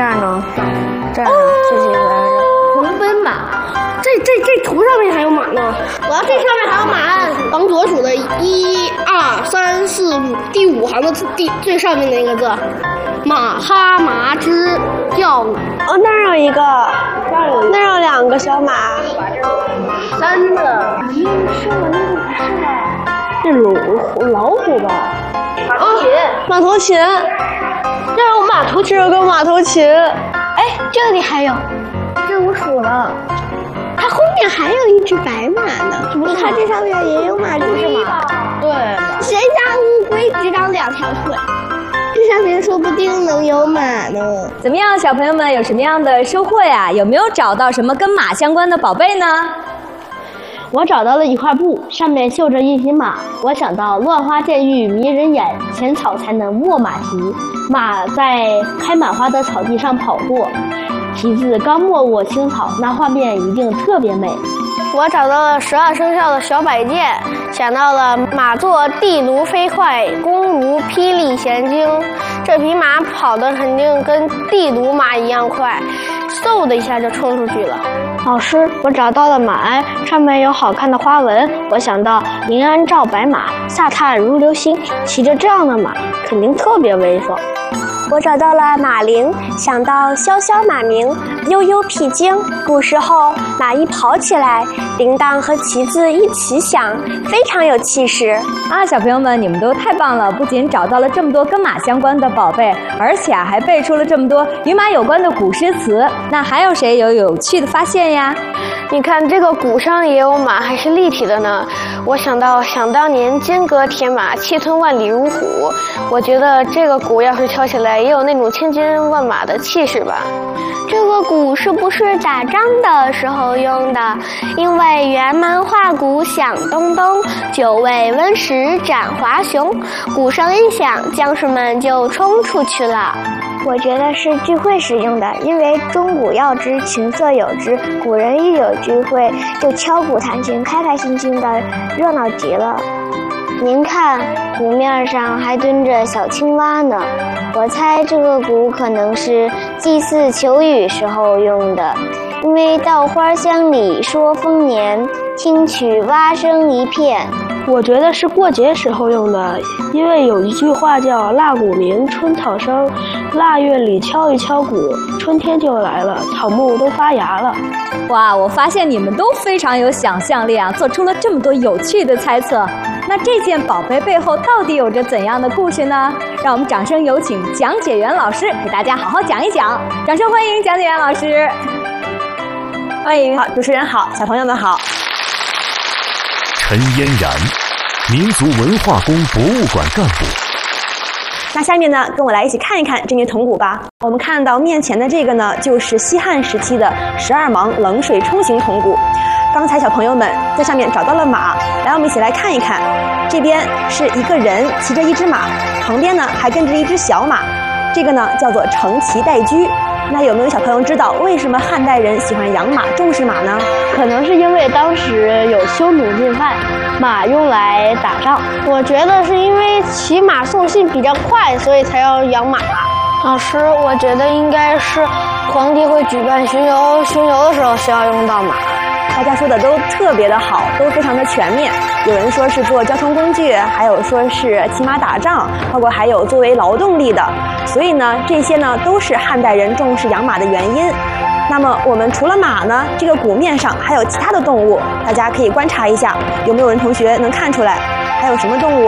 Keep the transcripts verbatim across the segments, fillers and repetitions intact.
这儿呢，这儿呢，这几个红奔马。 这这这图上面还有马呢， 我要这上面还有马鞍。 往左数的一二三四五，第五行的第最上面那个字，马哈麻之叫。 哦，那儿有一个，那儿有两个小马， 三个。 咦，是我那个不是吧？这老老虎吧？ 马头琴， 马头琴， 这有马头琴， 这有个马头琴。 哎，这里还有，这我数了。它后面还有一只白马呢， 你看这上面也有马，这是马。 对。 谁家乌龟只长两条腿？这上面说不定能有马呢。 怎么样，小朋友们有什么样的收获呀？有没有找到什么跟马相关的宝贝呢？ 我找到了一块布，上面绣着一匹马。我想到乱花渐欲迷人眼，浅草才能没马蹄。马在开满花的草地上跑过，蹄子刚没过青草，那画面一定特别美。我找到了十二生肖的小摆件，想到了马作地如飞快，弓如霹雳弦惊。这匹马跑得肯定跟地卢马一样快，嗖的一下就冲出去了。老师，我找到了马鞍，上面有好看的花纹。我想到临安照白马，飒沓如流星，骑着这样的马，肯定特别威风。 我找到了马铃，想到潇潇马鸣，悠悠僻经。古时候，马一跑起来，铃铛和旗子一起响，非常有气势啊！小朋友们，你们都太棒了！不仅找到了这么多跟马相关的宝贝，而且还背出了这么多与马有关的古诗词。那还有谁有有趣的发现呀？ 你看这个鼓上也有马，还是立体的呢。我想到想当年金戈铁马，气吞万里如虎。我觉得这个鼓要是敲起来，也有那种千军万马的气势吧。这个鼓是不是打仗的时候用的？因为辕门画鼓响咚咚，久未温时斩华雄。鼓声一响，将士们就冲出去了。 我觉得是聚会时用的，因为钟鼓要之，琴瑟有之，古人一有聚会就敲鼓弹琴，开开心心的，热闹极了。您看，鼓面上还蹲着小青蛙呢。我猜这个鼓可能是祭祀求雨时候用的，因为稻花香里说丰年，听取蛙声一片。 我觉得是过节时候用的，因为有一句话叫腊鼓鸣，春草生，腊月里敲一敲鼓，春天就来了，草木都发芽了。 哇，我发现你们都非常有想象力啊，做出了这么多有趣的猜测。那这件宝贝背后到底有着怎样的故事呢？让我们掌声有请讲解员老师给大家好好讲一讲。掌声欢迎讲解员老师。欢迎。 好，主持人好，小朋友们好。 陈嫣然，民族文化宫博物馆干部。 那下面呢，跟我来一起看一看这面铜鼓吧。我们看到面前的这个呢，就是西汉时期的十二芒冷水冲型铜鼓。刚才小朋友们在上面找到了马，来，我们一起来看一看。这边是一个人骑着一只马，旁边呢还跟着一只小马，这个呢叫做乘骑代驹。那有没有小朋友知道为什么汉代人喜欢养马、重视马呢？ 可能是因为当时有匈奴进犯，马用来打仗。我觉得是因为骑马送信比较快，所以才要养马。老师，我觉得应该是皇帝会举办巡游，巡游的时候需要用到马。 大家说的都特别的好，都非常的全面。有人说是做交通工具，还有说是骑马打仗，包括还有作为劳动力的。所以呢，这些呢都是汉代人重视养马的原因。那么我们除了马呢，这个鼓面上还有其他的动物，大家可以观察一下，有没有人同学能看出来还有什么动物？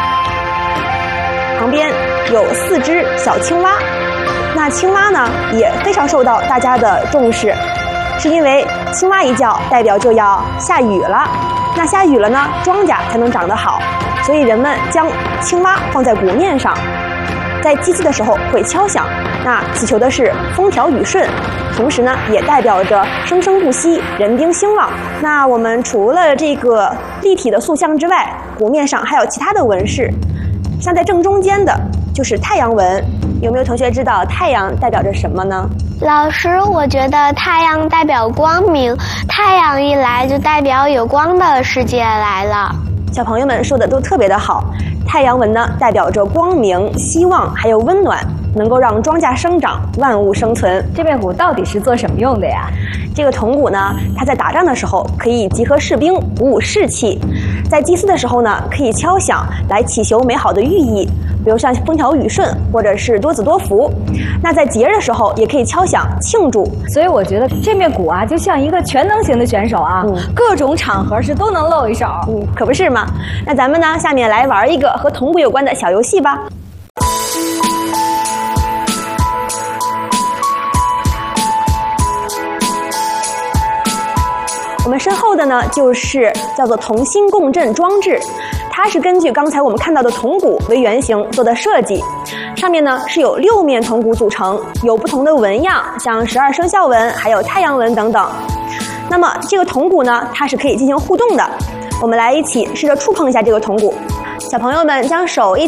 旁边有四只小青蛙。那青蛙呢也非常受到大家的重视，是因为青蛙一叫代表就要下雨了，那下雨了呢，庄稼才能长得好，所以人们将青蛙放在鼓面上，在祭祀的时候会敲响，那祈求的是风调雨顺，同时呢也代表着生生不息、人丁兴旺。那我们除了这个立体的塑像之外，鼓面上还有其他的纹饰，像在正中间的就是太阳纹。有没有同学知道太阳代表着什么呢？ 老师，我觉得太阳代表光明，太阳一来就代表有光的世界来了。 小朋友们说的都特别的好，太阳纹呢代表着光明、希望还有温暖。 能够让庄稼生长，万物生存。 这面鼓到底是做什么用的呀？ 这个铜鼓呢，它在打仗的时候可以集合士兵，鼓舞士气；在祭祀的时候呢，可以敲响来祈求美好的寓意，比如像风调雨顺或者是多子多福。那在节日的时候也可以敲响庆祝。 所以我觉得这面鼓啊，就像一个全能型的选手啊，嗯、各种场合是都能露一手。 嗯，可不是嘛。那咱们呢，下面来玩一个和铜鼓有关的小游戏吧。我们身后的呢，就是叫做同心共振装置，它是根据刚才我们看到的铜鼓为原型做的设计，上面呢是有六面铜鼓组成，有不同的纹样，像十二生肖纹，还有太阳纹等等。那么这个铜鼓呢，它是可以进行互动的，我们来一起试着触碰一下这个铜鼓。小朋友们将手一起